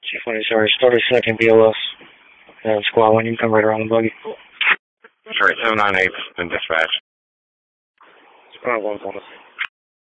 Chief 20, sorry, started second BLS. Squad 1, you can come right around the buggy. Sorry, 798 been dispatched. Squad 1's on us.